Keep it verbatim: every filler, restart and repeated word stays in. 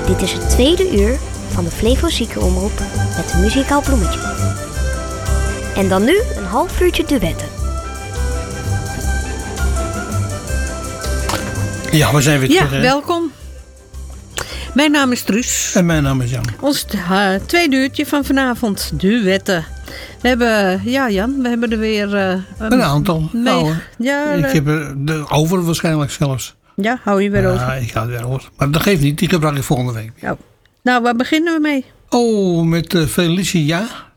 Dit is het tweede uur van de Flevo Ziekenomroep met een muzikaal bloemetje. En dan nu een half uurtje duetten. Ja, we zijn weer terug. Ja, hè? welkom. Mijn naam is Truus. En mijn naam is Jan. Ons uh, tweede uurtje van vanavond, duetten. We hebben, ja Jan, we hebben er weer... Uh, Een aantal. mee, Nou, ja, ik uh, heb er de over waarschijnlijk zelfs. ja, hou je weer Ja, over. ik ga het weer over. Maar dat geeft niet, die gebruik ik volgende week. Oh. Nou, waar beginnen we mee? Oh, met uh, Felicia.